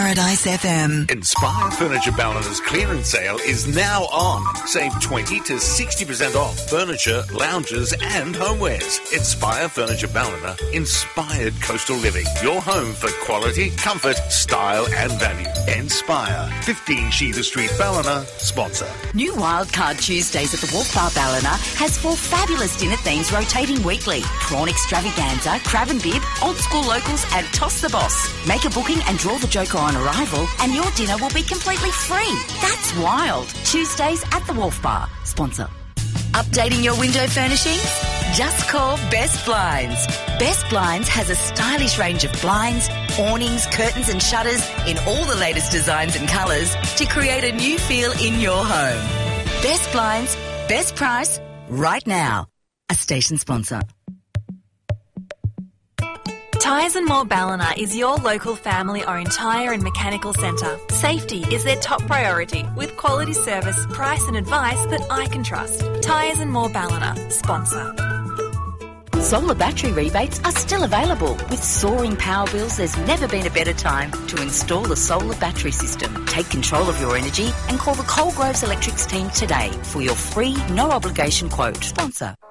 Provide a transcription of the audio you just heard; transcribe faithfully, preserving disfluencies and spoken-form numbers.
Paradise F M. Inspire Furniture Ballina's clearance sale is now on. Save twenty to sixty percent off furniture, lounges and homewares. Inspire Furniture Ballina, inspired coastal living. Your home for quality, comfort, style and value. Inspire, fifteen Sheether Street, Ballina, sponsor. New Wildcard Tuesdays at the Wolf Bar Ballina has four fabulous dinner themes rotating weekly. Prawn extravaganza, crab and bib, old school locals and toss the boss. Make a booking and draw the joker on arrival and your dinner will be completely free. That's wild. Tuesdays at the Wolf Bar. Sponsor. Updating your window furnishings? Just call Best Blinds. Best Blinds has a stylish range of blinds, awnings, curtains and shutters in all the latest designs and colours to create a new feel in your home. Best Blinds, best price, right now. A station sponsor. Tyres and More Ballina is your local family-owned tyre and mechanical centre. Safety is their top priority, with quality service, price and advice that I can trust. Tyres and More Ballina, sponsor. Solar battery rebates are still available. With soaring power bills, there's never been a better time to install a solar battery system. Take control of your energy and call the Coalgroves Electrics team today for your free, no-obligation quote. Sponsor.